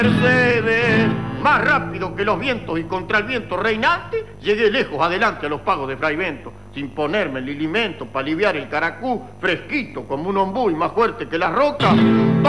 Mercedes, más rápido que los vientos y contra el viento reinante, llegué lejos adelante a los pagos de Fray Bento, sin ponerme el lilimento para aliviar el caracú, fresquito como un ombú y más fuerte que la roca.